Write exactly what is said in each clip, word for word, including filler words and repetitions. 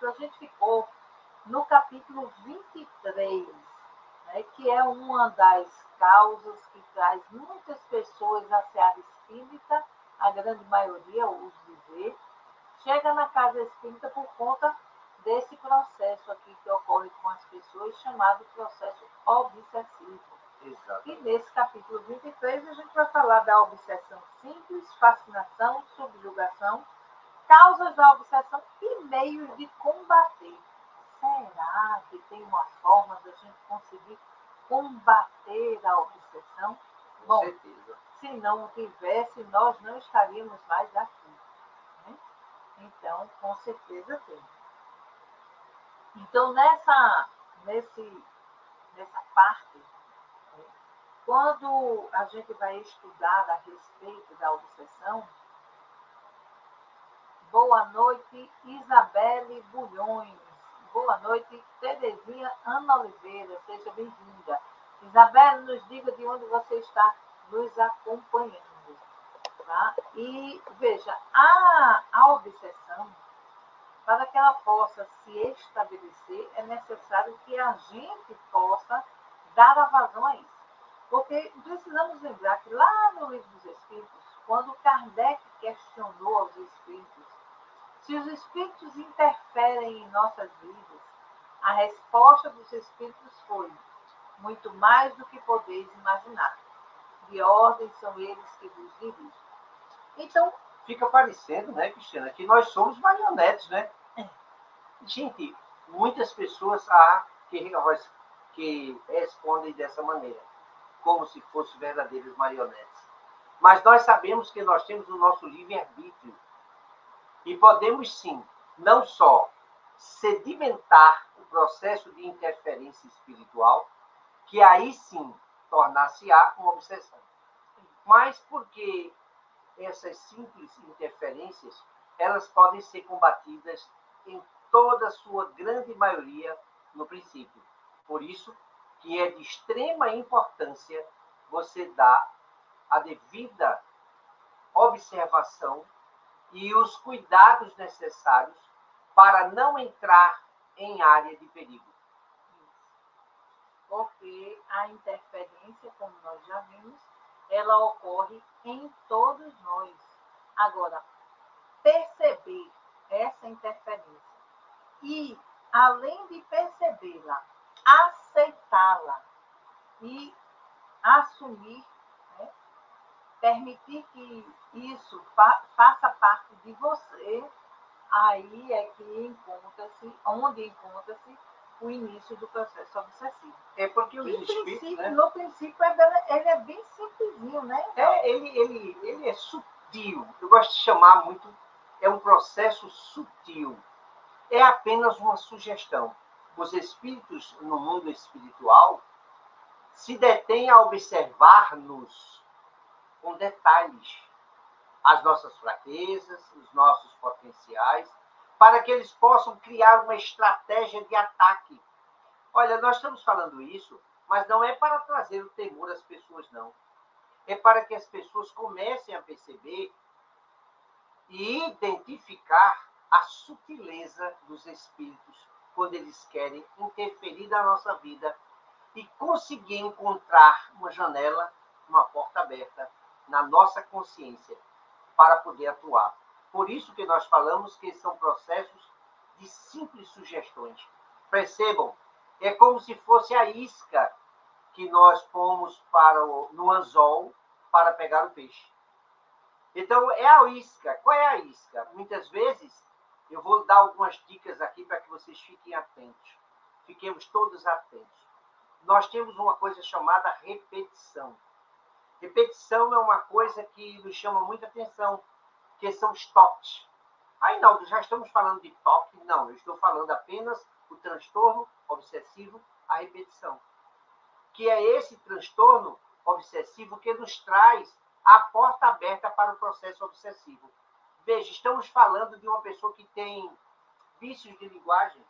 capítulo, a gente ficou no capítulo vinte e três, né, que é uma das causas que traz muitas pessoas à seara espírita, a grande maioria, ouso dizer, chega na casa espírita por conta desse processo aqui que ocorre com as pessoas, chamado processo obsessivo. Exato. E nesse capítulo vinte e três a gente vai falar da obsessão simples, fascinação, subjugação, causas da obsessão e meios de combater. Será que tem uma forma da gente conseguir combater a obsessão? Com Bom, certeza. se não tivesse, nós não estaríamos mais aqui. Né? Então, com certeza tem. Então, nessa, nesse, nessa parte, né, quando a gente vai estudar a respeito da obsessão, boa noite, Isabelle Bulhões. Boa noite, Terezinha Ana Oliveira. Seja bem-vinda. Isabelle, nos diga de onde você está nos acompanhando. Tá? E, veja, a, a obsessão, para que ela possa se estabelecer, é necessário que a gente possa dar a vazão a isso. Porque precisamos lembrar que lá no Livro dos Espíritos, quando Kardec questionou aos Espíritos se os Espíritos interferem em nossas vidas, a resposta dos Espíritos foi: muito mais do que podeis imaginar. De ordem são eles que vos dirigem. Então, fica parecendo, né, Cristiana, que nós somos marionetes, né? É. Gente, muitas pessoas há que, que respondem dessa maneira, como se fossem verdadeiros marionetes. Mas nós sabemos que nós temos o nosso livre-arbítrio. E podemos, sim, não só sedimentar o processo de interferência espiritual, que aí sim tornar-se-á uma obsessão. Mas porque essas simples interferências, elas podem ser combatidas em toda a sua grande maioria no princípio. Por isso que é de extrema importância você dar a devida observação e os cuidados necessários para não entrar em área de perigo. Porque a interferência, como nós já vimos, ela ocorre em todos nós. Agora, perceber essa interferência e, além de percebê-la, aceitá-la e assumir, né, permitir que isso fa- faça parte de você, aí é que encontra-se, onde encontra-se o início do processo obsessivo. É porque os Em espíritos, princípio, né? No princípio, é bela- ele é bem simplesinho, né? É, ele, ele, ele é sutil. Eu gosto de chamar muito, é um processo sutil. É apenas uma sugestão. Os espíritos no mundo espiritual se detêm a observar-nos com detalhes as nossas fraquezas, os nossos potenciais, para que eles possam criar uma estratégia de ataque. Olha, nós estamos falando isso, mas não é para trazer o temor às pessoas, não. É para que as pessoas comecem a perceber e identificar a sutileza dos espíritos quando eles querem interferir na nossa vida e conseguir encontrar uma janela, uma porta aberta na nossa consciência para poder atuar. Por isso que nós falamos que são processos de simples sugestões. Percebam, é como se fosse a isca que nós pomos para o, no anzol para pegar o peixe. Então, é a isca. Qual é a isca? Muitas vezes, eu vou dar algumas dicas aqui para que vocês fiquem atentos. Fiquemos todos atentos. Nós temos uma coisa chamada repetição. Repetição é uma coisa que nos chama muita atenção, que são os toques. Aí, não, já estamos falando de toque? Não, eu estou falando apenas do transtorno obsessivo, a repetição. Que é esse transtorno obsessivo que nos traz a porta aberta para o processo obsessivo. Veja, estamos falando de uma pessoa que tem vícios de linguagem,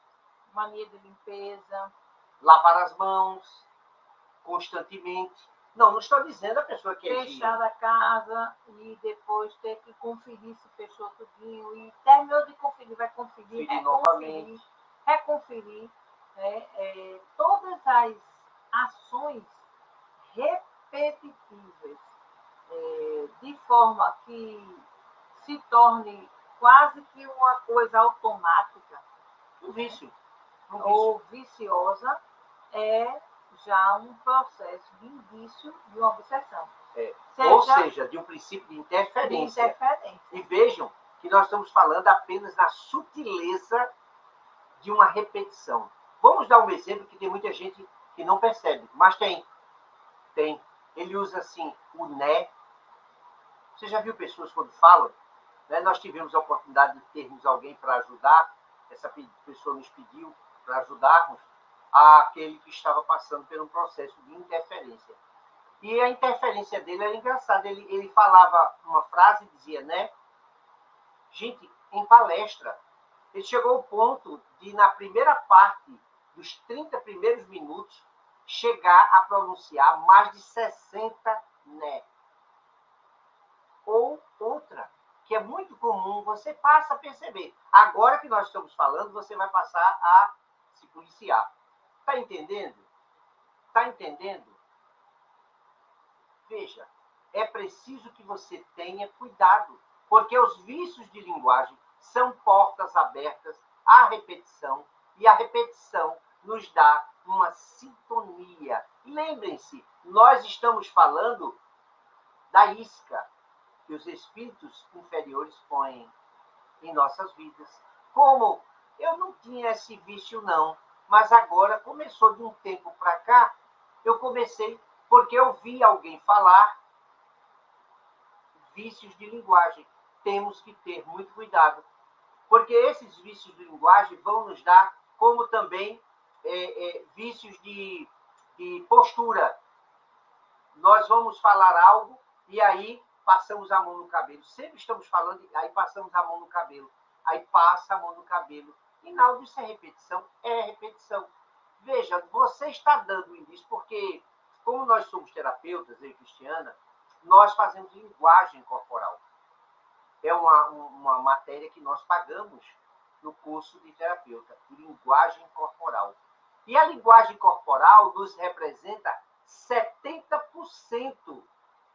mania de limpeza, lavar as mãos constantemente, Não, não estou dizendo a pessoa que é fechar a casa e depois ter que conferir se fechou tudinho. E terminou de conferir, vai conferir, Conferir reconferir, reconferir. Né? É, todas as ações repetitivas, é, de forma que se torne quase que uma coisa automática. Um vício. Um ou viciosa, é já um processo de indício de uma obsessão. É. Seja, Ou seja, de um princípio de interferência. de interferência. E vejam que nós estamos falando apenas na sutileza de uma repetição. Vamos dar um exemplo que tem muita gente que não percebe, mas tem. Tem. Ele usa assim o né. Você já viu pessoas quando falam? Né? Nós tivemos a oportunidade de termos alguém para ajudar. Essa pessoa nos pediu para ajudarmos aquele que estava passando por um processo de interferência. E a interferência dele era engraçada. Ele, ele falava uma frase e dizia, né? Gente, em palestra, ele chegou ao ponto de, na primeira parte dos trinta primeiros minutos, chegar a pronunciar mais de sessenta né. Ou outra, que é muito comum, você passa a perceber. Agora que nós estamos falando, você vai passar a se policiar. Está entendendo? Está entendendo? Veja, é preciso que você tenha cuidado, porque os vícios de linguagem são portas abertas à repetição, e a repetição nos dá uma sintonia. Lembrem-se, nós estamos falando da isca que os espíritos inferiores põem em nossas vidas. Como eu não tinha esse vício, não, mas agora começou de um tempo para cá, eu comecei porque eu vi alguém falar vícios de linguagem. Temos que ter muito cuidado, porque esses vícios de linguagem vão nos dar, como também é, é, vícios de, de postura. Nós vamos falar algo e aí passamos a mão no cabelo. Sempre estamos falando, aí passamos a mão no cabelo. Aí passa a mão no cabelo. E nada disso é repetição. É repetição. Veja, você está dando indício, porque como nós somos terapeutas, eu e Cristiana, nós fazemos linguagem corporal. É uma, uma matéria que nós pagamos no curso de terapeuta, linguagem corporal. E a linguagem corporal nos representa setenta por cento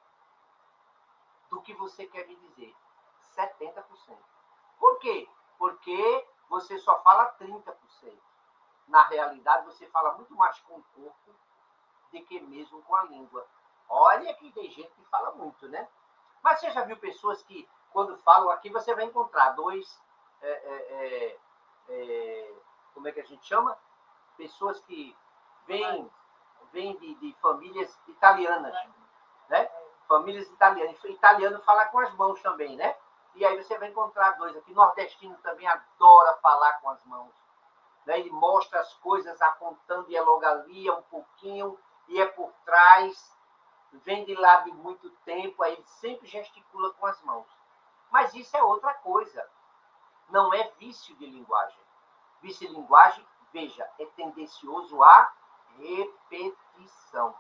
do que você quer me dizer. setenta por cento. Por quê? Porque você só fala trinta por cento. Na realidade, você fala muito mais com o corpo do que mesmo com a língua. Olha que tem gente que fala muito, né? Mas você já viu pessoas que, quando falam aqui, você vai encontrar dois... É, é, é, é, como é que a gente chama? Pessoas que vêm, vêm de, de famílias italianas, né? Famílias italianas. Italiano fala com as mãos também, né? E aí você vai encontrar dois aqui. Nordestino também adora falar com as mãos. Né? Ele mostra as coisas apontando e é logo ali, é um pouquinho, e é por trás. Vem de lá de muito tempo, aí ele sempre gesticula com as mãos. Mas isso é outra coisa. Não é vício de linguagem. Vício de linguagem, veja, é tendencioso à repetição.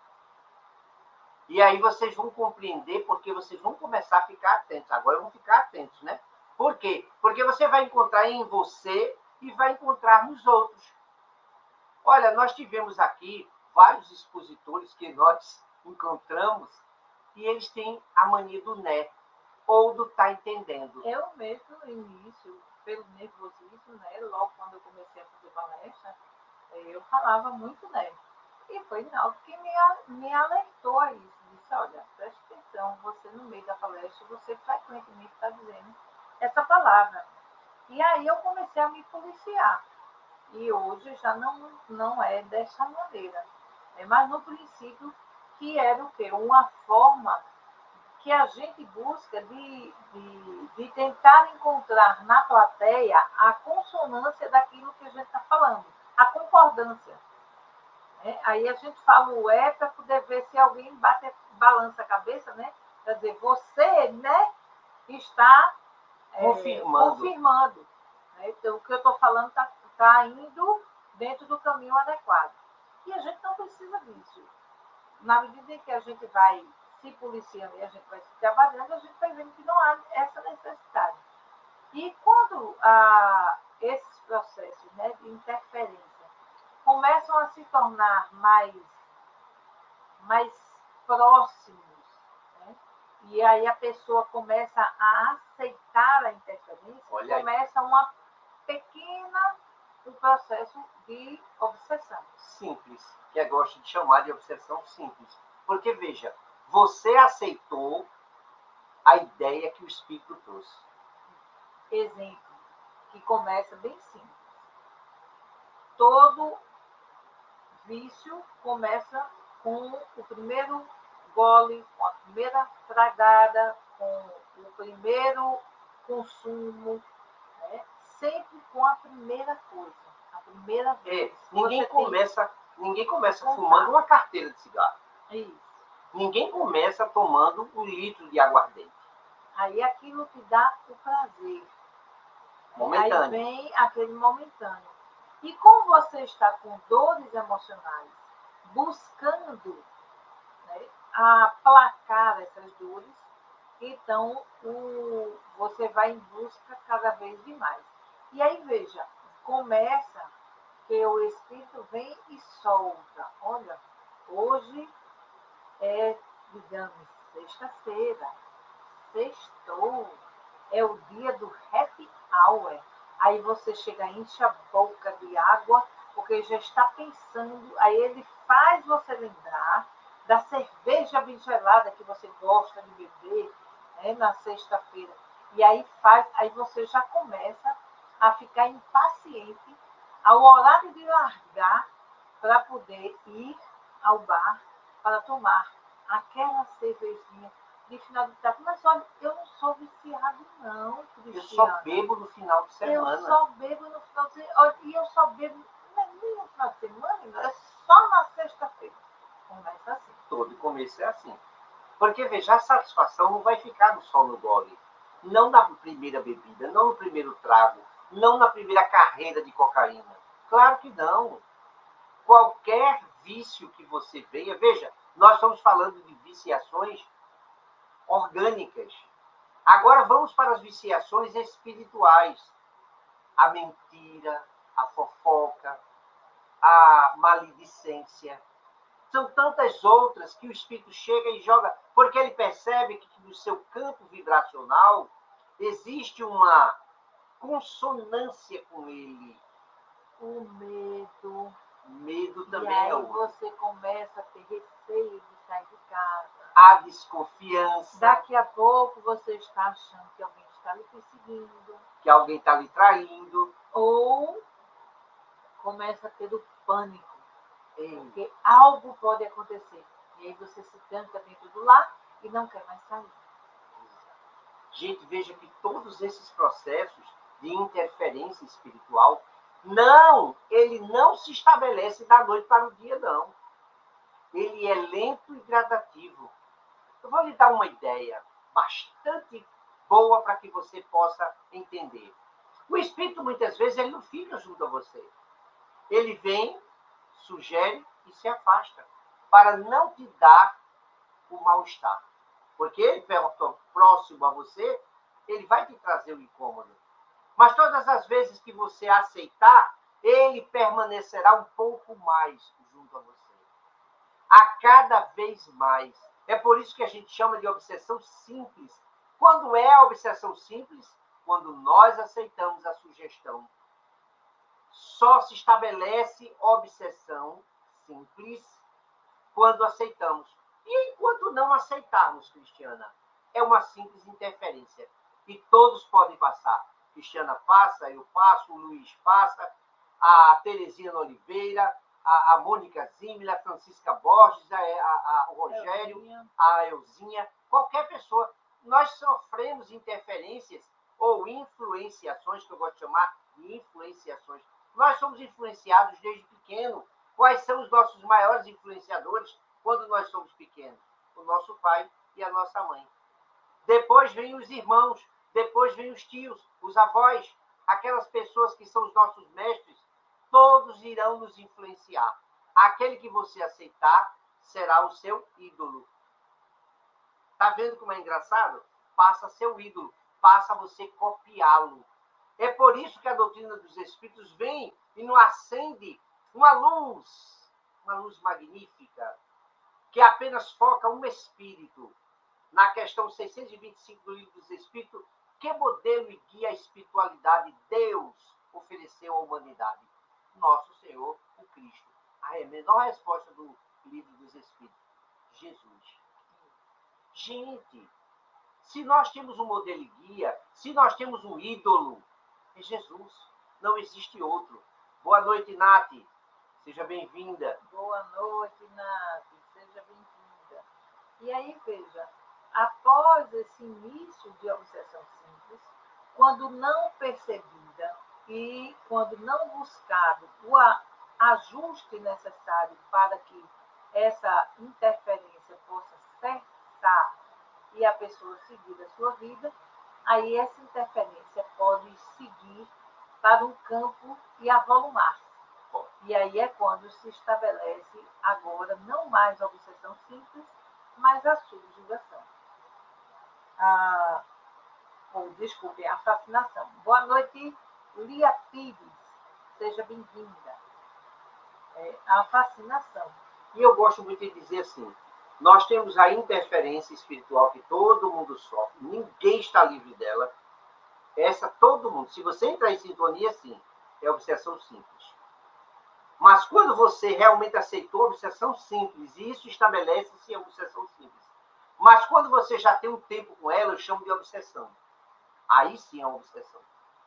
E aí vocês vão compreender, porque vocês vão começar a ficar atentos. Agora vão ficar atentos, né? Por quê? Porque você vai encontrar em você e vai encontrar nos outros. Olha, nós tivemos aqui vários expositores que nós encontramos e eles têm a mania do né, ou do tá entendendo. Eu mesmo, no início, pelo nervosismo, né, logo quando eu comecei a fazer palestra, eu falava muito né. E foi Naldo que me, me alertou a isso. Disse, olha, preste atenção, você no meio da palestra, você frequentemente está dizendo essa palavra. E aí eu comecei a me policiar. E hoje já não, não é dessa maneira. É, mas no princípio, que era o quê? Uma forma que a gente busca de, de, de tentar encontrar na plateia a consonância daquilo que a gente está falando, a concordância. É, aí a gente fala o é para poder ver se alguém bate, balança a cabeça, né? Quer dizer, você, né, está é, confirmando. confirmando né? Então, o que eu estou falando está tá indo dentro do caminho adequado. E a gente não precisa disso. na medida em que a gente vai se policiando e a gente vai se trabalhando, a gente vai vendo que não há essa necessidade. E quando ah, esses processos, né, de interferência começam a se tornar mais, mais próximos, né, e aí a pessoa começa a aceitar a interferência, Olha aí. começa uma pequena um processo de obsessão. Simples, que eu gosto de chamar de obsessão simples. Porque, veja, você aceitou a ideia que o Espírito trouxe. Exemplo, que começa bem simples. Todo vício começa com o primeiro gole, com a primeira tragada, com o primeiro consumo, né? Sempre com a primeira coisa, a primeira vez. É, ninguém, Você começa, tem... ninguém começa Contar. fumando uma carteira de cigarro. Isso. Ninguém começa tomando um litro de aguardente. Aí aquilo te dá o prazer. Momentâneo. Aí vem aquele momentâneo. E como você está com dores emocionais, buscando, né, aplacar essas dores, então o, você vai em busca cada vez de mais. E aí, veja, começa que o Espírito vem e solta. Olha, hoje é, digamos, sexta-feira, sextou, é o dia do happy hour. Aí você chega, enche a boca de água, porque já está pensando, aí ele faz você lembrar da cerveja bem gelada que você gosta de beber, né, na sexta-feira. E aí faz, aí você já começa a ficar impaciente ao horário de largar para poder ir ao bar para tomar aquela cervejinha de final de tarde. Mas olha, eu não sou viciado, não, Cristiana. Eu só bebo no final de semana. Eu só bebo no final de semana. E eu só bebo nem no final de semana, não. É só na sexta-feira. Começa assim. Todo começo é assim. Porque, veja, a satisfação não vai ficar só no gole. Não na primeira bebida, não no primeiro trago, não na primeira carreira de cocaína. Claro que não. Qualquer vício que você venha, veja, nós estamos falando de viciações orgânicas. Agora vamos para as viciações espirituais. A mentira, a fofoca, a maledicência. São tantas outras que o Espírito chega e joga, porque ele percebe que no seu campo vibracional existe uma consonância com ele. O medo. Medo E também é aí outro. você começa a ter receio de sair de casa. A desconfiança. Daqui a pouco você está achando que alguém está lhe perseguindo. Que alguém está lhe traindo. Ou começa a ter o pânico. Porque algo pode acontecer. E aí você se tranca dentro do lar e não quer mais sair. Gente, veja que todos esses processos de interferência espiritual, não, ele não se estabelece da noite para o dia, não. Ele é lento e gradativo. Eu vou lhe dar uma ideia bastante boa para que você possa entender. O Espírito, muitas vezes, ele não fica junto a você. Ele vem, sugere e se afasta, para não te dar o mal-estar. Porque ele, próximo a você, ele vai te trazer o incômodo. Mas todas as vezes que você aceitar, ele permanecerá um pouco mais junto a você. A cada vez mais. É por isso que a gente chama de obsessão simples. Quando é a obsessão simples? Quando nós aceitamos a sugestão. Só se estabelece obsessão simples quando aceitamos. E enquanto não aceitarmos, Cristiana, é uma simples interferência. E todos podem passar. Cristiana passa, eu passo, o Luiz passa, a Terezinha Oliveira, a, a Mônica Zimmer, a Francisca Borges, a, a, a, o Rogério, Elzinha. a Elzinha, qualquer pessoa. Nós sofremos interferências ou influenciações, que eu gosto de chamar de influenciações. Nós somos influenciados desde pequeno. Quais são os nossos maiores influenciadores quando nós somos pequenos? O nosso pai e a nossa mãe. Depois vêm os irmãos, depois vêm os tios, os avós, aquelas pessoas que são os nossos mestres, todos irão nos influenciar. Aquele que você aceitar será o seu ídolo. Tá vendo como é engraçado? Passa a ser o ídolo, passa a você copiá-lo. É por isso que a doutrina dos Espíritos vem e nos acende uma luz, uma luz magnífica, que apenas foca um espírito. Na questão seiscentos e vinte e cinco do Livro dos Espíritos, que modelo e guia a espiritualidade Deus ofereceu à humanidade? Nosso Senhor, o Cristo. A menor resposta do Livro dos Espíritos: Jesus. Gente, se nós temos um modelo e guia, se nós temos um ídolo, é Jesus. Não existe outro. Boa noite, Nath. Seja bem-vinda. Boa noite, Nath. Seja bem-vinda. E aí, veja, após esse início de obsessão simples, quando não percebida e quando não buscado o ajuste necessário para que essa interferência possa cessar e a pessoa seguir a sua vida, aí essa interferência pode seguir para um campo e avolumar-se. E aí é quando se estabelece agora não mais a obsessão simples, mas a subjugação. Ah, ou, desculpe, a fascinação. Boa noite, Lia Pires. Seja bem-vinda. É, a fascinação. E eu gosto muito de dizer assim, nós temos a interferência espiritual que todo mundo sofre, ninguém está livre dela. Essa todo mundo, se você entrar em sintonia, sim, é obsessão simples. Mas quando você realmente aceitou a obsessão simples, e isso estabelece-se a obsessão simples. Mas quando você já tem um tempo com ela, eu chamo de obsessão. Aí sim é uma obsessão.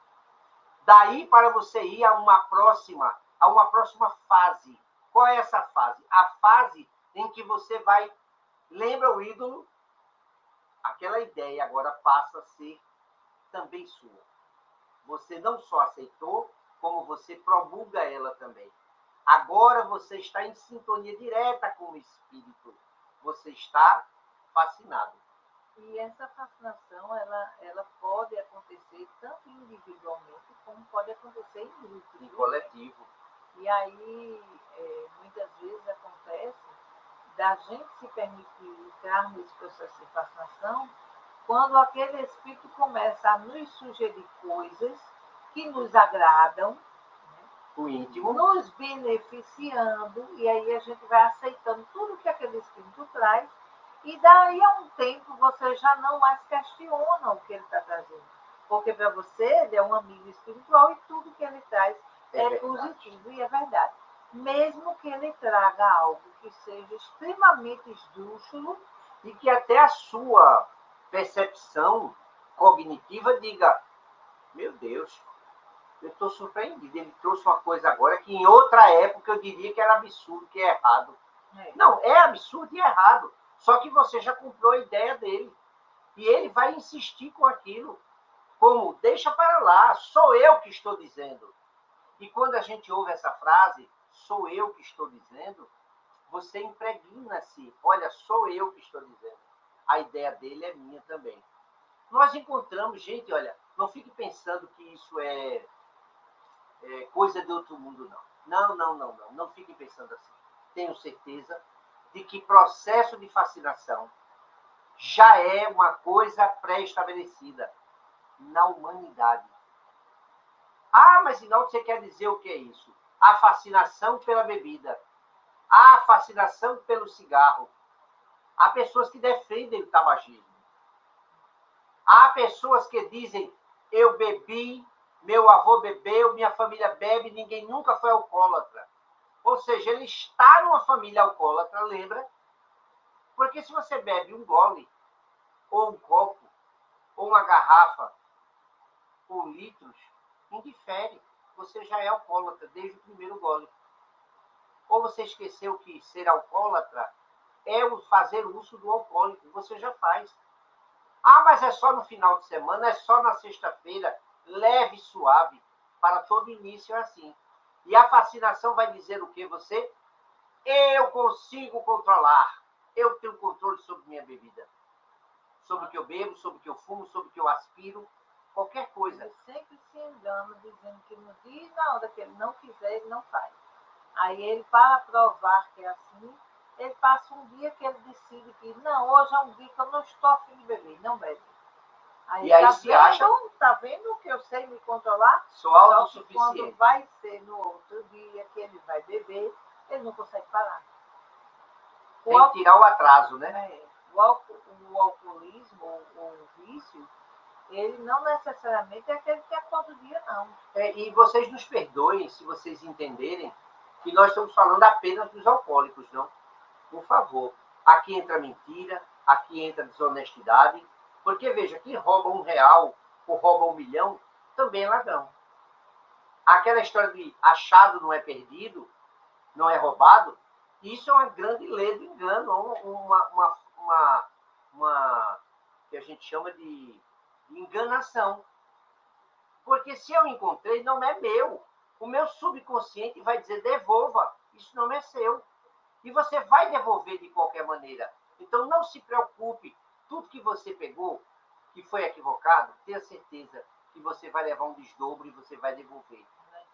Daí para você ir a uma próxima, a uma próxima fase. Qual é essa fase? A fase em que você vai, lembra o ídolo? Aquela ideia agora passa a ser também sua. Você não só aceitou, como você promulga ela também. Agora você está em sintonia direta com o espírito. Você está fascinado. E essa fascinação, ela, ela pode acontecer tanto individualmente, como pode acontecer em grupo. Em coletivo. E aí, é, muitas vezes acontece da gente se permitir entrar nesse processo de fascinação, quando aquele espírito começa a nos sugerir coisas que nos agradam, o íntimo, nos beneficiando, e aí a gente vai aceitando tudo que aquele espírito traz, e daí a um tempo você já não mais questiona o que ele está trazendo. Porque para você ele é um amigo espiritual e tudo que ele traz é, é positivo, e é verdade. Mesmo que ele traga algo que seja extremamente esdrúxulo, e que até a sua percepção cognitiva diga, meu Deus, eu estou surpreendido. Ele trouxe uma coisa agora que em outra época eu diria que era absurdo, que é errado. É. Não, é absurdo e errado. Só que você já comprou a ideia dele. E ele vai insistir com aquilo. Como, deixa para lá, sou eu que estou dizendo. E quando a gente ouve essa frase, sou eu que estou dizendo, você impregna-se. Olha, sou eu que estou dizendo. A ideia dele é minha também. Nós encontramos, gente, olha, não fique pensando que isso é, é coisa de outro mundo, não. Não, não, não, não. Não fiquem pensando assim. Tenho certeza de que processo de fascinação já é uma coisa pré-estabelecida na humanidade. Ah, mas Inaldo, você quer dizer o que é isso? A fascinação pela bebida. A fascinação pelo cigarro. Há pessoas que defendem o tabagismo. Há pessoas que dizem, eu bebi, meu avô bebeu, minha família bebe, ninguém nunca foi alcoólatra. Ou seja, ele está numa família alcoólatra, lembra? Porque se você bebe um gole, ou um copo, ou uma garrafa, ou litros, indifere. Você já é alcoólatra desde o primeiro gole. Ou você esqueceu que ser alcoólatra é o fazer uso do alcoólico. Você já faz. Ah, mas é só no final de semana, é só na sexta-feira, leve e suave. Para todo início é assim. E a fascinação vai dizer o que você? Eu consigo controlar. Eu tenho controle sobre minha bebida. Sobre o que eu bebo, sobre o que eu fumo, sobre o que eu aspiro. Qualquer coisa. Ele sempre se engana dizendo que no dia e na hora que ele não quiser, ele não faz. Aí ele, para provar que é assim, ele passa um dia que ele decide que, não, hoje é um dia que eu não estou a fim de beber, não bebe. Aí, e aí tá se vendo, acha... Tá vendo que eu sei me controlar? Sou Só que autossuficiente. quando vai ser no outro dia que ele vai beber, ele não consegue parar. O Tem que tirar o atraso, né? É, o, alco o alcoolismo, o, o vício, ele não necessariamente é aquele que é todo dia, não. É, e vocês nos perdoem se vocês entenderem que nós estamos falando apenas dos alcoólicos, não? Por favor. Aqui entra mentira, aqui entra desonestidade, porque, veja, quem rouba um real ou rouba um milhão, também é ladrão. Aquela história de achado não é perdido, não é roubado, isso é uma grande lei do engano, uma, uma, uma, uma que a gente chama de enganação. Porque se eu encontrei, não é meu. O meu subconsciente vai dizer, devolva, isso não é seu. E você vai devolver de qualquer maneira. Então, não se preocupe. Tudo que você pegou, que foi equivocado, tenha certeza que você vai levar um desdobro e você vai devolver.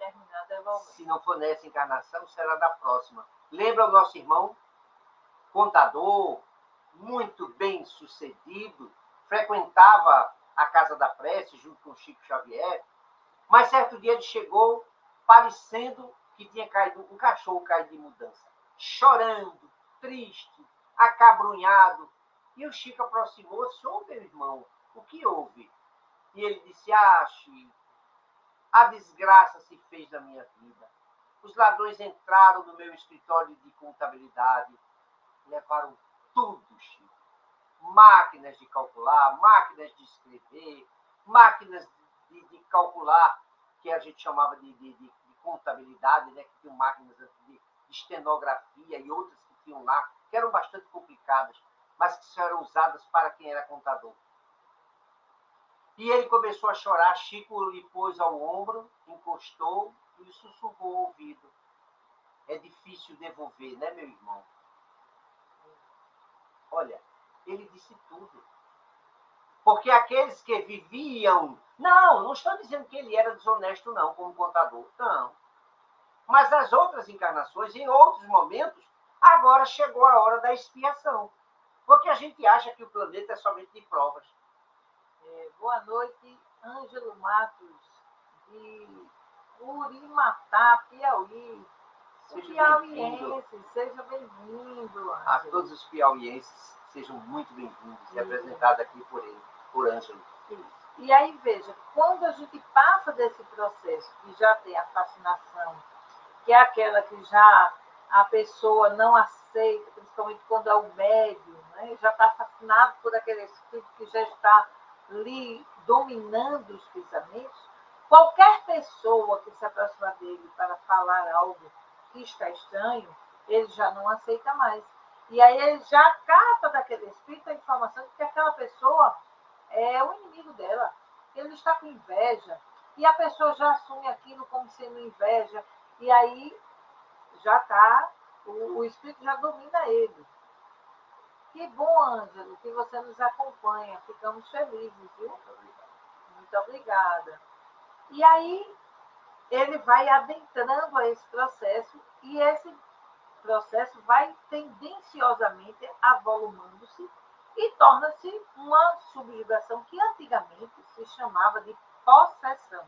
Se não for nessa encarnação, será da próxima. Lembra o nosso irmão, contador, muito bem sucedido, frequentava a Casa da Prece junto com o Chico Xavier, mas certo dia ele chegou parecendo que tinha caído um cachorro caído de mudança, chorando, triste, acabrunhado. E o Chico aproximou-se, ô meu irmão, o que houve? E ele disse, ah, Chico, a desgraça se fez na minha vida. Os ladrões entraram no meu escritório de contabilidade, levaram tudo, Chico. Máquinas de calcular, máquinas de escrever, máquinas de, de calcular, que a gente chamava de, de, de, de contabilidade, né? Que tinham máquinas de, de estenografia e outras que tinham lá, que eram bastante complicadas, mas que só eram usadas para quem era contador. E ele começou a chorar, Chico lhe pôs ao ombro, encostou e sussurrou ao ouvido. É difícil devolver, né, meu irmão? Olha, ele disse tudo. Porque aqueles que viviam... Não, não estou dizendo que ele era desonesto, não, como contador. Não. Mas nas outras encarnações, em outros momentos, agora chegou a hora da expiação. Porque a gente acha que o planeta é somente de provas. É, boa noite, Ângelo Matos, de Urimatá, Piauí. Seja Piauiense, seja bem-vindo. A todos os piauienses, sejam muito bem-vindos, representados aqui por ele, por Ângelo. E aí, veja, quando a gente passa desse processo, que já tem a fascinação, que é aquela que já a pessoa não aceita, principalmente quando é o médium, né? Já está fascinado por aquele espírito que já está ali dominando os pensamentos, qualquer pessoa que se aproxima dele para falar algo que está estranho, ele já não aceita mais. E aí ele já capta daquele espírito a informação de que aquela pessoa é o inimigo dela. Ele está com inveja. E a pessoa já assume aquilo como sendo inveja. E aí já está, o, o espírito já domina ele. Que bom, Ângelo, que você nos acompanha. Ficamos felizes, viu? Muito obrigada. Muito obrigada. E aí ele vai adentrando a esse processo e esse processo vai tendenciosamente avolumando-se e torna-se uma subjugação que antigamente se chamava de possessão.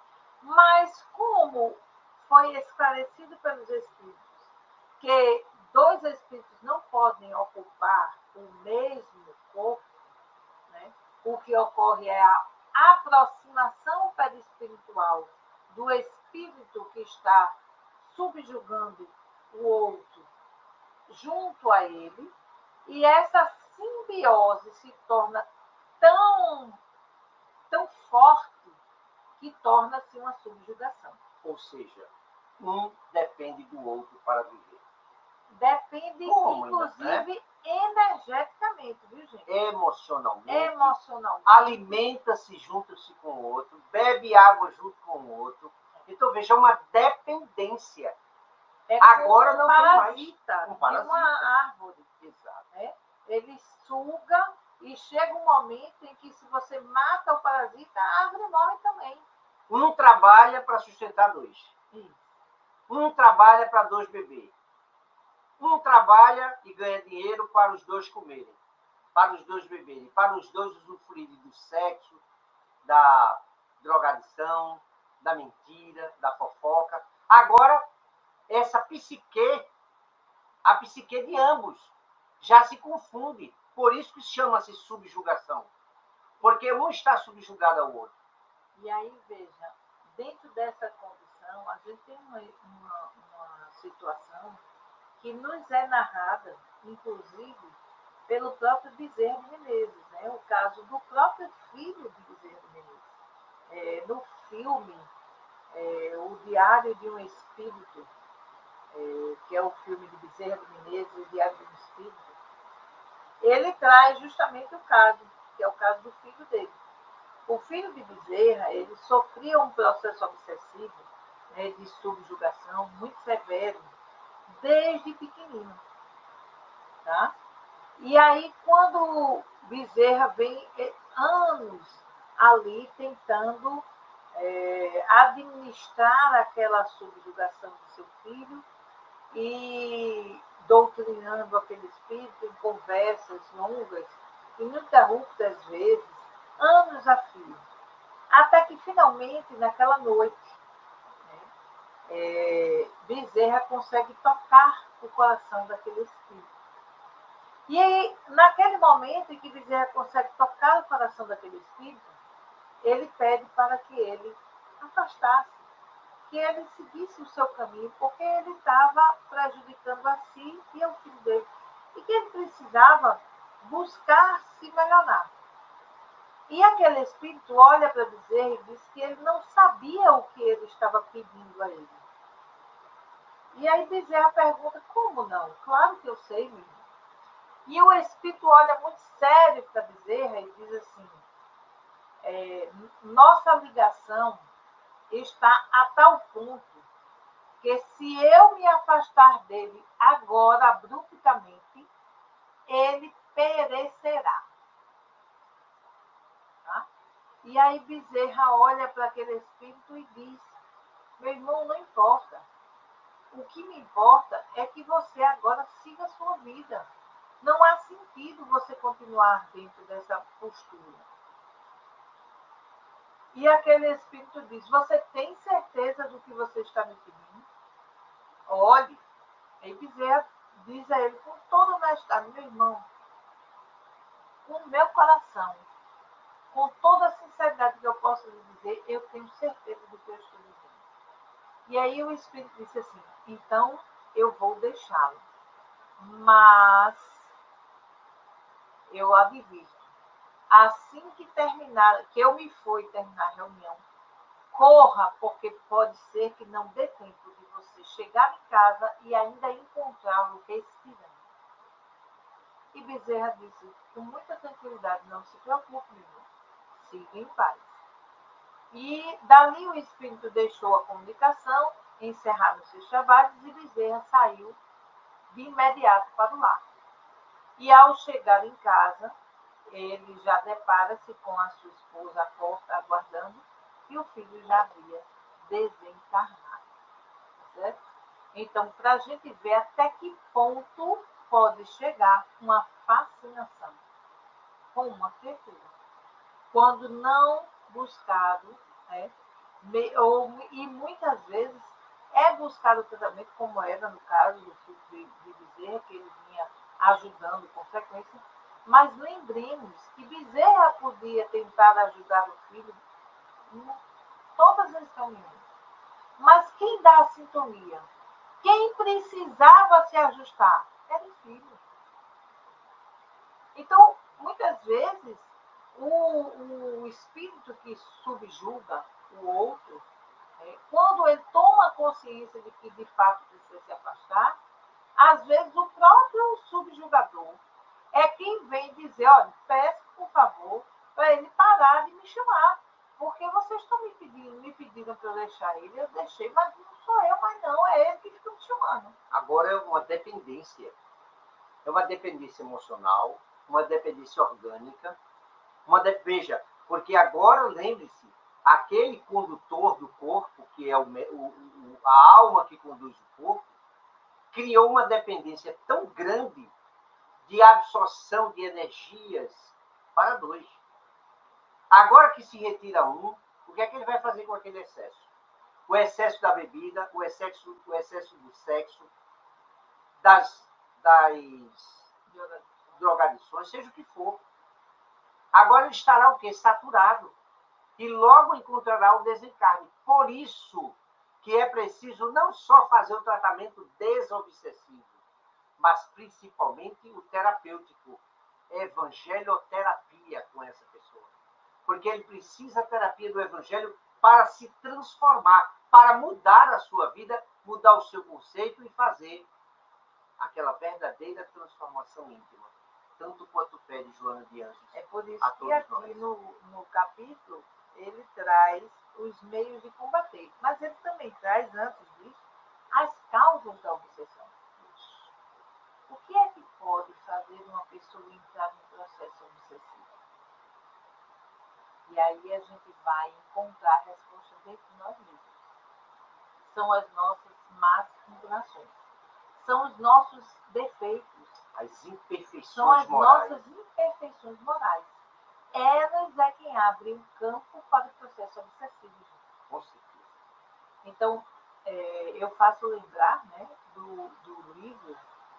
Mas como foi esclarecido pelos espíritos que dois espíritos não podem ocupar o mesmo corpo, né? O que ocorre é a aproximação perispiritual do espírito que está subjugando o outro junto a ele, e essa simbiose se torna tão, tão forte que torna-se uma subjugação. Ou seja, um depende do outro para viver. Depende, Como, inclusive, né? Energeticamente, viu, gente? Emocionalmente. Emocionalmente. Alimenta-se junto-se com o outro, bebe água junto com o outro. Então, veja, uma dependência. É Agora não parasita, tem mais. Um parasita. De uma árvore. Exato. Né? Ele suga e chega um momento em que, se você mata o parasita, a árvore morre também. Um trabalha para sustentar dois. Isso. Um trabalha para dois bebês. Um trabalha e ganha dinheiro para os dois comerem, para os dois beberem, para os dois usufruírem do sexo, da drogadição, da mentira, da fofoca. Agora, essa psique, a psique de ambos, já se confunde. Por isso que chama-se subjugação. Porque um está subjugado ao outro. E aí, veja, dentro dessa condição, a gente tem uma, uma, uma situação que nos é narrada, inclusive, pelo próprio Bezerra de Menezes, né? O caso do próprio filho de Bezerra de Menezes. É, no filme, é, O Diário de um Espírito, é, que é o filme de Bezerra de Menezes, O Diário de um Espírito, ele traz justamente o caso, que é o caso do filho dele. O filho de Bezerra, ele sofria um processo obsessivo, né, de subjugação muito severo, desde pequenino. Tá? E aí, quando Bezerra vem anos ali tentando é, administrar aquela subjugação do seu filho e doutrinando aquele espírito em conversas longas, ininterruptas vezes, anos a fio. Até que, finalmente, naquela noite, né, é, Bezerra consegue tocar o coração daquele espírito. E aí, naquele momento em que Bezerra consegue tocar o coração daquele espírito, ele pede para que ele afastasse, que ele seguisse o seu caminho, porque ele estava prejudicando a si e ao filho dele. E que ele precisava buscar se melhorar. E aquele espírito olha para Bezerra e diz que ele não sabia o que ele estava pedindo a ele. E aí Bezerra pergunta, como não? Claro que eu sei, meu irmão. E o espírito olha muito sério para Bezerra e diz assim, é, nossa ligação está a tal ponto que se eu me afastar dele agora, abruptamente, ele perecerá. Tá? E aí Bezerra olha para aquele espírito e diz, meu irmão, não importa. O que me importa é que você agora siga a sua vida. Não há sentido você continuar dentro dessa postura. E aquele espírito diz, você tem certeza do que você está me pedindo? Olhe, aí Bezerra diz a ele com toda honestidade, meu irmão, com o meu coração, com toda a sinceridade que eu posso lhe dizer, eu tenho certeza do que eu estou dizendo. E aí o espírito disse assim, então eu vou deixá-lo. Mas eu advirto, assim que terminar, que eu me for terminar a reunião, corra, porque pode ser que não dê tempo de você chegar em casa e ainda encontrá-lo respirando. E Bezerra disse, com muita tranquilidade, não se preocupe, meu irmão, siga em paz. E dali o espírito deixou a comunicação, encerraram seus trabalhos e Bezerra saiu de imediato para o lar. E ao chegar em casa, ele já depara-se com a sua esposa à porta, aguardando, e o filho já havia desencarnado. Certo? Então, para a gente ver até que ponto pode chegar uma fascinação com uma criatura, quando não buscado, né, ou, e muitas vezes é buscado o tratamento, como era no caso do filho de, de Bezerra, que ele vinha ajudando com frequência, mas lembremos que Bezerra podia tentar ajudar o filho em todas as reuniões. Mas quem dá a sintonia? Quem precisava se ajustar? Era o filho. Então, muitas vezes, o, o espírito que subjuga o outro, é, quando ele toma consciência de que de fato precisa se afastar, às vezes o próprio subjugador é quem vem dizer, olha, peço por favor para ele parar de me chamar, porque vocês estão me pedindo, me pediram para eu deixar ele, eu deixei, mas não sou eu, mas não, é ele que fica me chamando. Agora é uma dependência. É uma dependência emocional, uma dependência orgânica, uma de... veja, porque agora, lembre-se, aquele condutor do corpo, que é o, o, a alma que conduz o corpo, criou uma dependência tão grande de absorção de energias para dois. Agora que se retira um, o que é que ele vai fazer com aquele excesso? O excesso da bebida, o excesso, o excesso do sexo, das, das drogadições, seja o que for. Agora ele estará o quê? Saturado. E logo encontrará o desencarne. Por isso que é preciso não só fazer o tratamento desobsessivo, mas principalmente o terapêutico, evangelioterapia com essa pessoa. Porque ele precisa da terapia do evangelho para se transformar, para mudar a sua vida, mudar o seu conceito e fazer aquela verdadeira transformação íntima. Tanto quanto pede Joana de Anjos. É por isso que aqui no, no capítulo ele traz os meios de combater. Mas ele também traz, antes disso, as causas da obsessão. O que é que pode fazer uma pessoa entrar num processo obsessivo? E aí a gente vai encontrar a resposta dentro de nós mesmos. São as nossas más inclinações. São os nossos defeitos. As imperfeições São as morais. nossas imperfeições morais. Elas é quem abre o campo para o processo obsessivo. Com certeza. Então, é, eu faço lembrar, né, do, do livro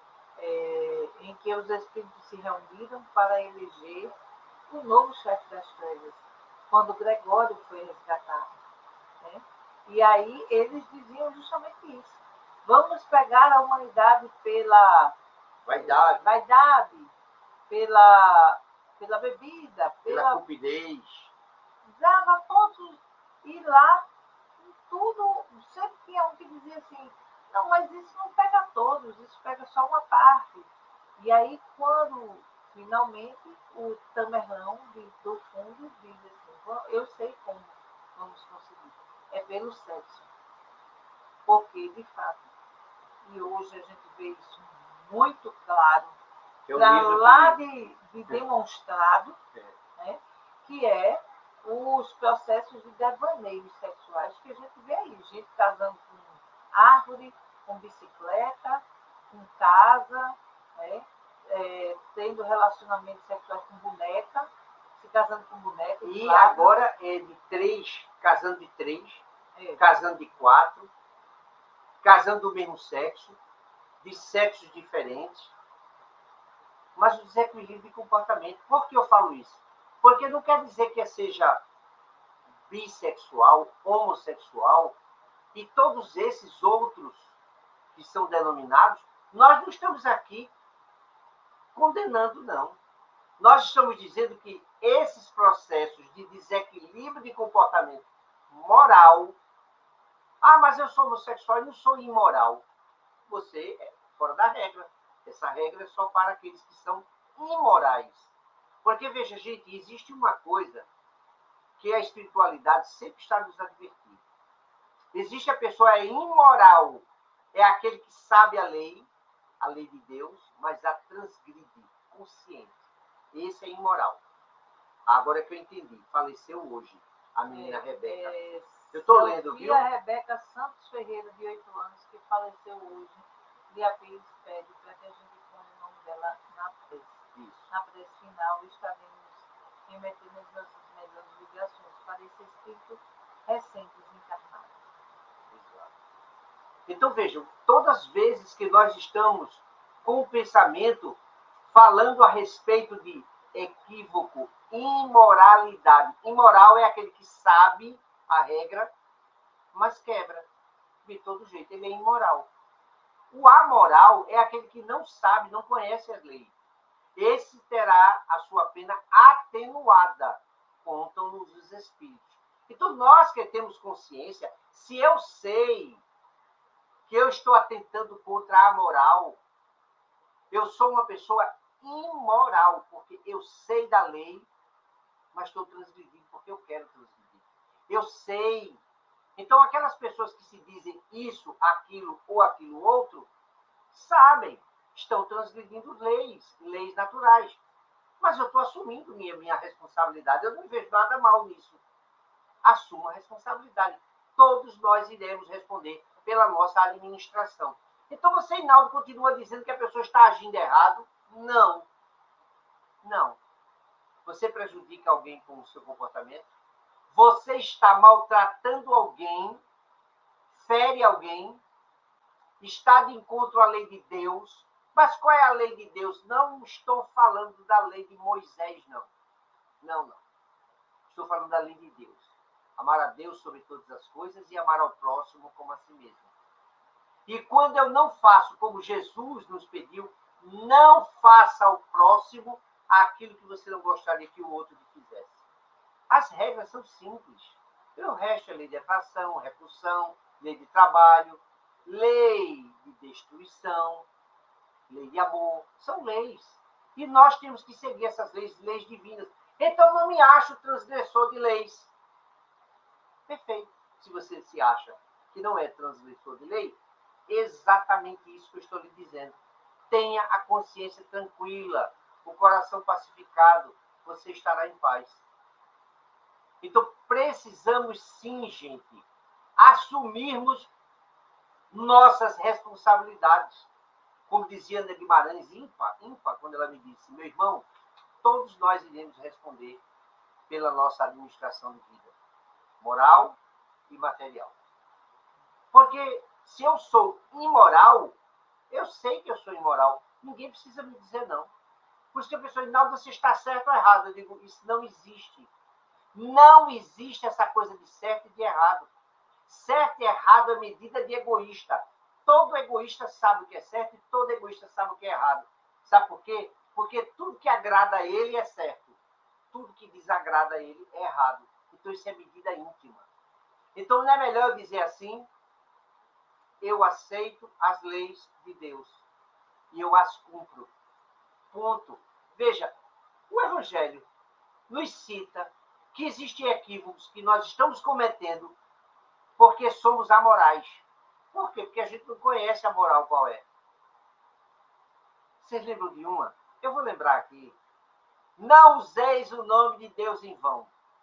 é, em que os espíritos se reuniram para eleger o novo chefe das trevas, quando Gregório foi resgatado. Né? E aí eles diziam justamente isso. Vamos pegar a humanidade pela vaidade, vaidade pela, pela bebida, pela, pela cupidez. Dava todos ir lá, em tudo. Sempre tinha um que dizia assim, não, mas isso não pega todos, isso pega só uma parte. E aí, quando finalmente o Tamerlão do fundo diz assim, eu sei como vamos conseguir, é pelo sexo. Porque, de fato, e hoje a gente vê isso muito claro, para lá que... de, de demonstrado, é. Né, que é os processos de devaneios sexuais que a gente vê aí. Gente casando com árvore, com bicicleta, com casa, né, é, tendo relacionamentos sexuais com boneca, se casando com boneca. E claro. Agora é de três, casando de três, é. casando de quatro, casando do mesmo sexo, de sexos diferentes, mas o desequilíbrio de comportamento. Por que eu falo isso? Porque não quer dizer que seja bissexual, homossexual e todos esses outros que são denominados, nós não estamos aqui condenando, não. Nós estamos dizendo que esses processos de desequilíbrio de comportamento moral, ah, mas eu sou homossexual e não sou imoral. Você é fora da regra. Essa regra é só para aqueles que são imorais. Porque, veja, gente, existe uma coisa que a espiritualidade sempre está nos advertindo. Existe a pessoa é imoral, é aquele que sabe a lei, a lei de Deus, mas a transgride, consciente. Esse é imoral. Agora que eu entendi, faleceu hoje a menina é, Rebeca. É, eu estou lendo, viu? A Rebeca Santos Ferreira, de oito anos, que faleceu hoje, e a Pires pede para que a gente ponha o nome dela na prece. Isso. Na prece final, estaremos remetendo as nossas melhores vibrações para esse espírito recém-desencarnado. Exato. Então, vejam, todas as vezes que nós estamos com o pensamento falando a respeito de equívoco, imoralidade. Imoral é aquele que sabe a regra, mas quebra. De todo jeito, ele é imoral. O amoral é aquele que não sabe, não conhece as leis. Esse terá a sua pena atenuada, contam-nos os espíritos. Então, nós que temos consciência, se eu sei que eu estou atentando contra a moral, eu sou uma pessoa imoral, porque eu sei da lei, mas estou transgredindo porque eu quero transgredir. Eu sei. Então, aquelas pessoas que se dizem isso, aquilo ou aquilo outro, sabem, estão transgredindo leis, leis naturais. Mas eu estou assumindo minha, minha responsabilidade. Eu não vejo nada mal nisso. Assumo a responsabilidade. Todos nós iremos responder pela nossa administração. Então você, Inaldo, continua dizendo que a pessoa está agindo errado? Não. Não. Você prejudica alguém com o seu comportamento? Você está maltratando alguém, fere alguém, está de encontro à lei de Deus. Mas qual é a lei de Deus? Não estou falando da lei de Moisés, não. Não, não. Estou falando da lei de Deus. Amar a Deus sobre todas as coisas e amar ao próximo como a si mesmo. E quando eu não faço como Jesus nos pediu, não faça ao próximo aquilo que você não gostaria que o outro lhe fizesse. As regras são simples. E o resto é lei de atração, repulsão, lei de trabalho, lei de destruição, lei de amor. São leis. E nós temos que seguir essas leis, leis divinas. Então não me acho transgressor de leis. Perfeito. Se você se acha que não é transgressor de lei, exatamente isso que eu estou lhe dizendo. Tenha a consciência tranquila, o coração pacificado, você estará em paz. Então, precisamos sim, gente, assumirmos nossas responsabilidades. Como dizia Ana Guimarães, ímpar, ímpar, quando ela me disse, meu irmão, todos nós iremos responder pela nossa administração de vida, moral e material. Porque se eu sou imoral, eu sei que eu sou imoral. Ninguém precisa me dizer não. Por isso que a pessoa diz, não, você está certo ou errado. Eu digo, isso não existe. Não existe essa coisa de certo e de errado. Certo e errado é medida de egoísta. Todo egoísta sabe o que é certo e todo egoísta sabe o que é errado. Sabe por quê? Porque tudo que agrada a ele é certo. Tudo que desagrada a ele é errado. Então isso é medida íntima. Então não é melhor eu dizer assim, eu aceito as leis de Deus e eu as cumpro. Ponto. Veja, o Evangelho nos cita que existem equívocos que nós estamos cometendo porque somos amorais. Por quê? Porque a gente não conhece a moral qual é. Vocês lembram de uma? Eu vou lembrar aqui. Não useis o nome de Deus em vão.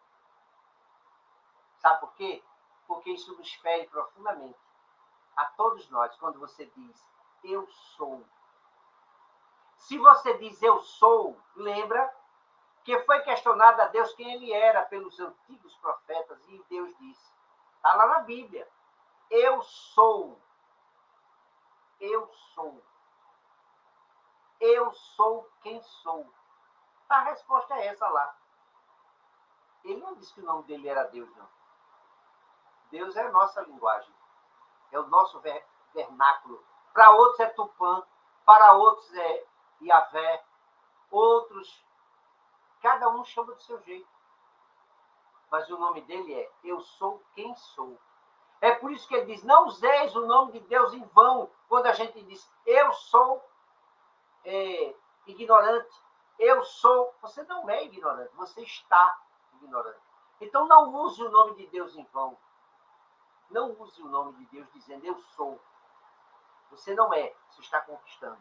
Sabe por quê? Porque isso nos fere profundamente. A todos nós, quando você diz, eu sou. Se você diz, eu sou, lembra que foi questionado a Deus quem ele era pelos antigos profetas, e Deus disse, está lá na Bíblia, eu sou. Eu sou. Eu sou quem sou. A resposta é essa lá. Ele não disse que o nome dele era Deus, não. Deus é a nossa linguagem. É o nosso ver, vernáculo. Para outros é Tupã, para outros é Yahvé, outros, cada um chama do seu jeito. Mas o nome dele é Eu Sou Quem Sou. É por isso que ele diz, não useis o nome de Deus em vão, quando a gente diz, eu sou é, ignorante, eu sou... Você não é ignorante, você está ignorante. Então não use o nome de Deus em vão. Não use o nome de Deus dizendo, eu sou. Você não é, você está conquistando.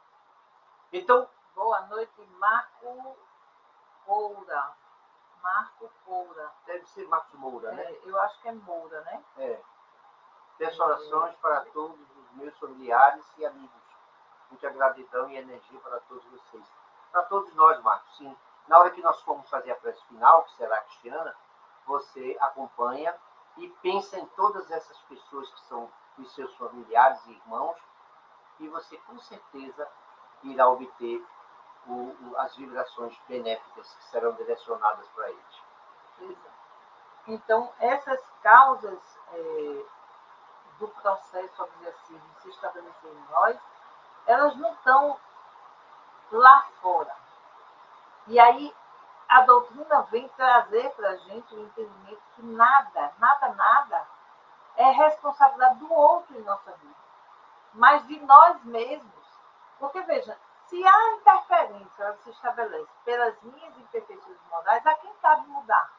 Então, boa noite, Marco Moura. Marco Moura. Deve ser Marcos Moura, é, né? Eu acho que é Moura, né? É. Peço orações para todos os meus familiares e amigos. Muita gratidão e energia para todos vocês. Para todos nós, Marcos, sim. Na hora que nós formos fazer a prece final, que será cristiana, você acompanha e pensa em todas essas pessoas que são os seus familiares e irmãos, e você, com certeza, irá obter o, o, as vibrações benéficas que serão direcionadas para eles. Exato. Então, essas causas é, do processo, vamos dizer assim, de se estabelecer em nós, elas não estão lá fora. E aí, a doutrina vem trazer para a gente o entendimento que nada, nada, nada é responsabilidade do outro em nossa vida, mas de nós mesmos. Porque, veja, se a interferência ela se estabelece pelas minhas imperfeições morais, a quem cabe mudar?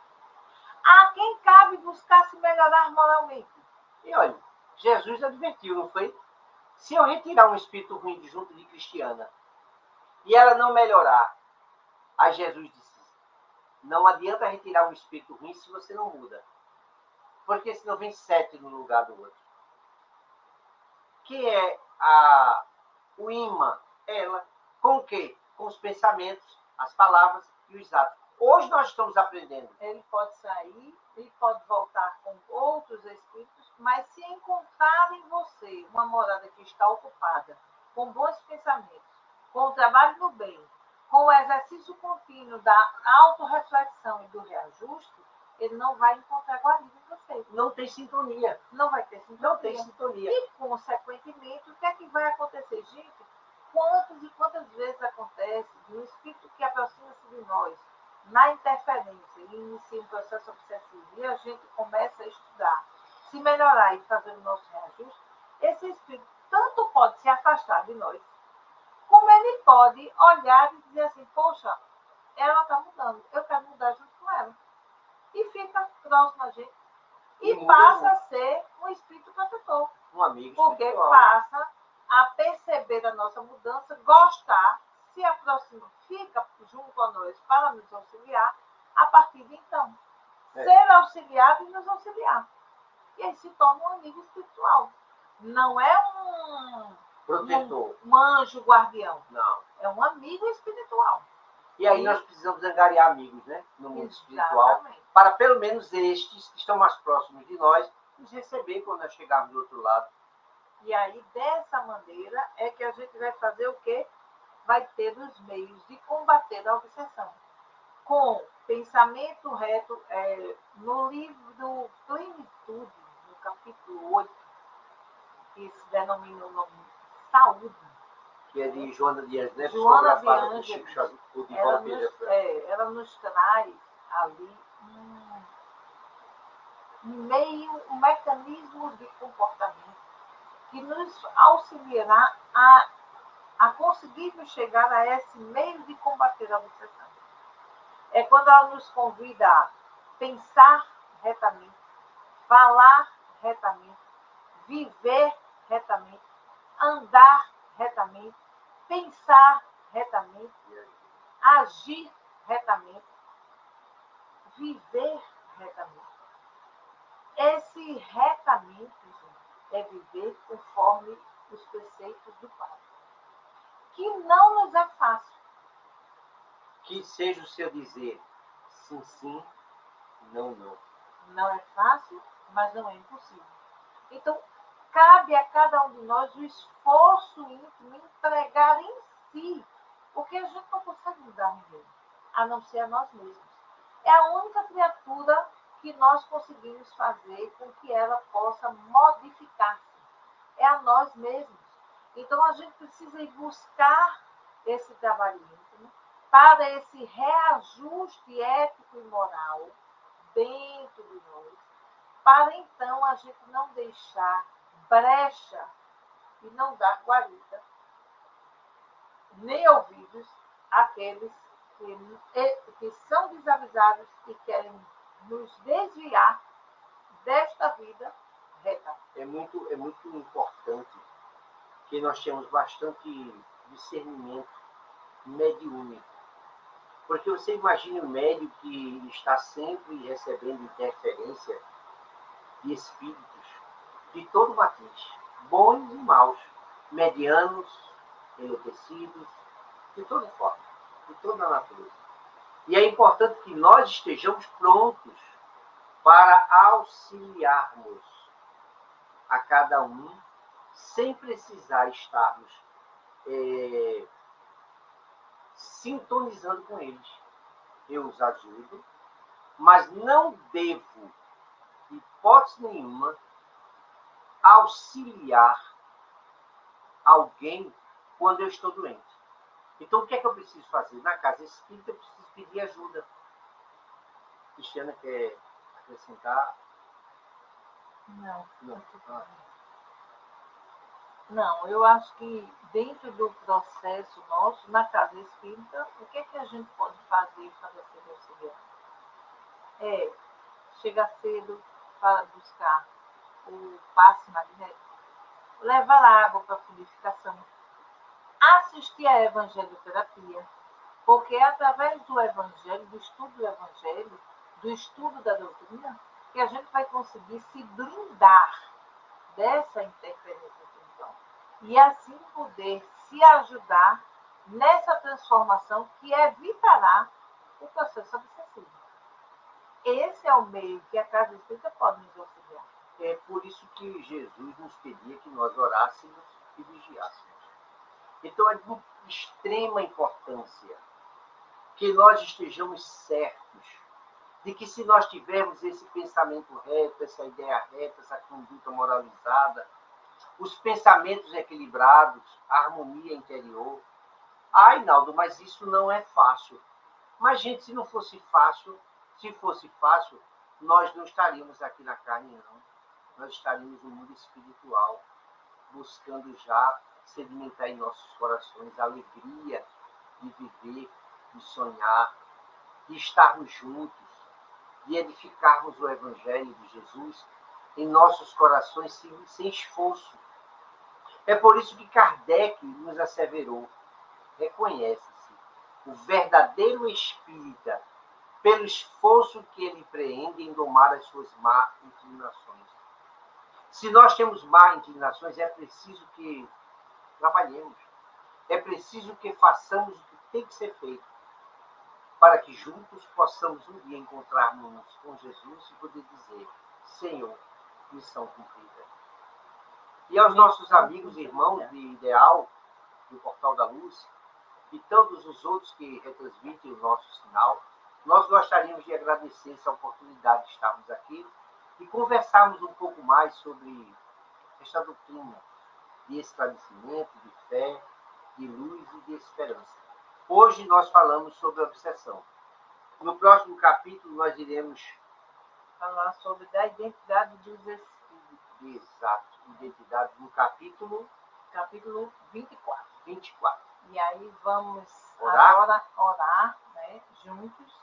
A quem cabe buscar se melhorar moralmente? E olha, Jesus advertiu, não foi? Se eu retirar um espírito ruim de junto de Cristiana e ela não melhorar, aí Jesus disse, não adianta retirar um espírito ruim se você não muda. Porque senão vem sete no lugar do outro. que é a, o imã, ela, com o quê? Com os pensamentos, as palavras e os atos. Hoje nós estamos aprendendo. Ele pode sair, ele pode voltar com outros espíritos, mas se encontrar em você uma morada que está ocupada, com bons pensamentos, com o trabalho do bem, com o exercício contínuo da autorreflexão e do reajuste, ele não vai encontrar guarida em você. Não tem sintonia. Não vai ter sintonia. Não tem sintonia. E, consequentemente, o que é que vai acontecer, gente? Quantas e quantas vezes acontece de um espírito que aproxima-se de nós, na interferência, e inicia um processo obsessivo, e a gente começa a estudar, se melhorar e fazer o nosso reajuste, esse espírito tanto pode se afastar de nós, como ele pode olhar e dizer assim, poxa, ela está mudando, eu quero mudar junto com ela. E fica próximo a gente. E, e passa a ser um espírito protetor. Um amigo porque espiritual. passa a perceber a nossa mudança, gostar, se aproxima, fica junto a nós para nos auxiliar, a partir de então. É. Ser auxiliado e nos auxiliar. E aí se torna um amigo espiritual. Não é um, protetor. um, um anjo guardião. Não. É um amigo espiritual. E aí e... nós precisamos angariar amigos, né? No mundo espiritual. Exatamente. Para pelo menos estes que estão mais próximos de nós, nos receber quando nós chegarmos do outro lado. E aí, dessa maneira, é que a gente vai fazer o quê? Vai ter os meios de combater a obsessão. Com pensamento reto, é, no livro Plenitude, no capítulo oito, que se denomina o nome Saúde. Que é de Joana de Ângeles, Joana de Ângeles, ela, nos, é, ela nos traz ali um, um meio, um mecanismo de comportamento que nos auxiliará a, a conseguirmos chegar a esse meio de combater a obsessão. É quando ela nos convida a pensar retamente, falar retamente, viver retamente, andar retamente, pensar retamente, agir retamente, viver retamente. Esse retamente, gente, é viver conforme os preceitos do Pai. Que não nos é fácil. Que seja o seu dizer sim, sim, não, não. Não é fácil, mas não é impossível. Então, cabe a cada um de nós o esforço íntimo, entregar em si, porque a gente não consegue mudar ninguém, a não ser a nós mesmos. É a única criatura que nós conseguimos fazer com que ela possa modificar-se. É a nós mesmos. Então, a gente precisa ir buscar esse trabalho íntimo para esse reajuste ético e moral dentro de nós, para então a gente não deixar brecha e não dar guarida, nem ouvidos àqueles que, que são desavisados e querem nos desviar desta vida reta. É muito, é muito importante que nós tenhamos bastante discernimento mediúnico. Porque você imagina um médium que está sempre recebendo interferência de espíritos de todo o matiz, bons e maus, medianos, enlouquecidos, de toda forma, de toda a natureza. E é importante que nós estejamos prontos para auxiliarmos a cada um, sem precisar estarmos é, sintonizando com eles. Eu os ajudo, mas não devo, de hipótese nenhuma, auxiliar alguém quando eu estou doente. Então, o que é que eu preciso fazer? Na casa espírita, eu preciso pedir ajuda. Cristiana quer acrescentar? Não. Não. Ah. Não, eu acho que dentro do processo nosso, na casa espírita, o que é que a gente pode fazer para ser auxiliar? É chegar cedo para buscar o passe magnético, levar água para purificação, assistir à evangelioterapia, porque é através do evangelho, do estudo do evangelho, do estudo da doutrina, que a gente vai conseguir se blindar dessa interferência espiritual. e assim poder se ajudar nessa transformação que evitará o processo obsessivo. Esse é o meio que a casa espírita pode nos auxiliar. É por isso que Jesus nos pedia que nós orássemos e vigiássemos. Então, é de extrema importância que nós estejamos certos de que, se nós tivermos esse pensamento reto, essa ideia reta, essa conduta moralizada, os pensamentos equilibrados, a harmonia interior. Ai, Naldo, mas isso não é fácil. Mas, gente, se não fosse fácil, se fosse fácil, nós não estaríamos aqui na carne, não. Nós estaríamos no mundo espiritual, buscando já sedimentar em nossos corações a alegria de viver, de sonhar, de estarmos juntos, de edificarmos o Evangelho de Jesus em nossos corações sem, sem esforço. É por isso que Kardec nos asseverou: reconhece-se o verdadeiro espírita pelo esforço que ele empreende em domar as suas más inclinações. Se nós temos más inclinações, é preciso que trabalhemos. É preciso que façamos o que tem que ser feito, para que juntos possamos um dia encontrarmos com Jesus e poder dizer: Senhor, missão cumprida. E aos nossos amigos e irmãos de Ideal, do Portal da Luz, e todos os outros que retransmitem o nosso sinal, nós gostaríamos de agradecer essa oportunidade de estarmos aqui e conversarmos um pouco mais sobre esta doutrina de esclarecimento, de fé, de luz e de esperança. Hoje nós falamos sobre a obsessão. No próximo capítulo nós iremos falar sobre a identidade dos espíritos. Exato, identidade no capítulo, capítulo vinte e quatro. vinte e quatro. E aí vamos orar, agora orar, né, juntos,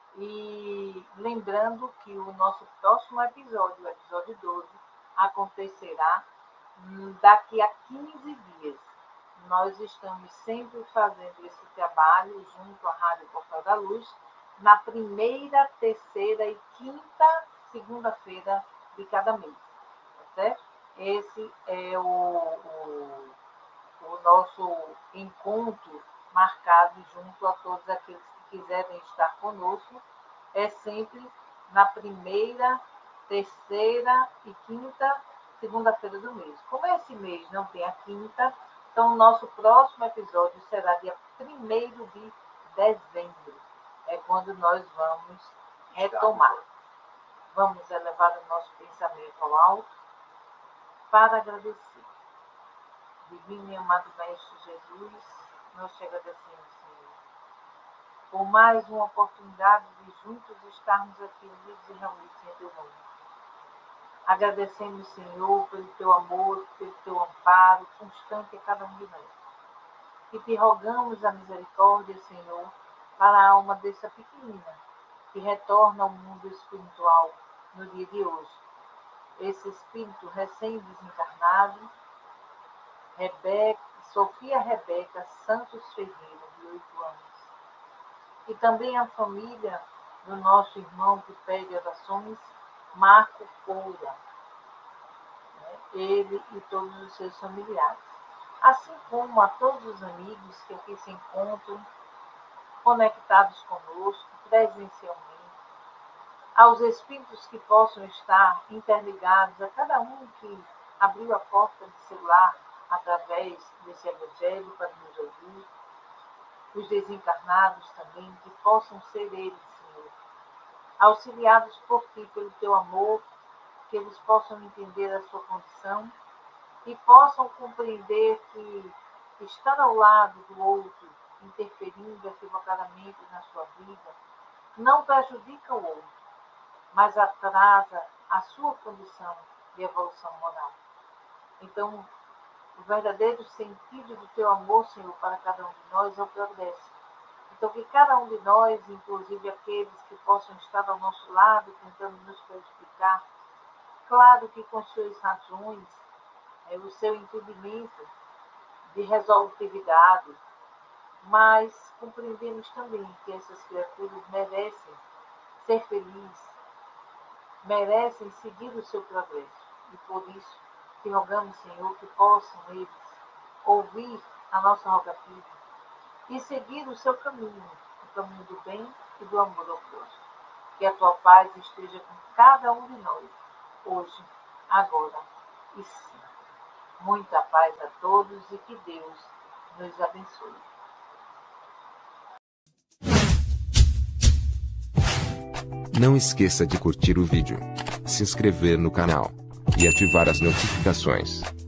e lembrando que o nosso próximo episódio, o episódio doze, acontecerá daqui a quinze dias. Nós estamos sempre fazendo esse trabalho junto à Rádio Portal da Luz, na primeira, terceira e quinta segunda-feira de cada mês. Tá certo? Esse é o, o, o nosso encontro marcado junto a todos aqueles que quiserem estar conosco. É sempre na primeira, terceira e quinta segunda-feira do mês. Como esse mês não tem a quinta, então o nosso próximo episódio será dia primeiro de dezembro. É quando nós vamos retomar. Vamos elevar o nosso pensamento ao alto para agradecer. Divino e amado Mestre Jesus, nós te agradecemos, Senhor, por mais uma oportunidade de juntos estarmos aqui unidos e reunidos em teu nome. Agradecemos, Senhor, pelo teu amor, pelo teu amparo constante a cada um de nós. E te rogamos a misericórdia, Senhor, para a alma dessa pequenina que retorna ao mundo espiritual no dia de hoje. Esse espírito recém-desencarnado, Rebeca, Sofia Rebeca Santos Ferreira, de oito anos. E também a família do nosso irmão que pede orações, Marco Coura, né? Ele e todos os seus familiares. Assim como a todos os amigos que aqui se encontram, conectados conosco, presencialmente, aos espíritos que possam estar interligados, a cada um que abriu a porta do celular através desse evangelho para nos ouvir, os desencarnados também, que possam ser eles, Senhor, auxiliados por Ti, pelo Teu amor, que eles possam entender a sua condição e possam compreender que estar ao lado do outro, interferindo equivocadamente na sua vida, não prejudica o outro, mas atrasa a sua condição de evolução moral. Então, o verdadeiro sentido do teu amor, Senhor, para cada um de nós é o progresso. Então, que cada um de nós, inclusive aqueles que possam estar ao nosso lado, tentando nos prejudicar, claro que com suas razões, é, o seu entendimento de resolutividade, mas compreendemos também que essas criaturas merecem ser felizes, merecem seguir o seu progresso. E por isso, te rogamos, Senhor, que possam eles ouvir a nossa rogativa e seguir o seu caminho, o caminho do bem e do amor ao próximo. Que a tua paz esteja com cada um de nós, hoje, agora e sempre. Muita paz a todos e que Deus nos abençoe. Não esqueça de curtir o vídeo, se inscrever no canal e ativar as notificações.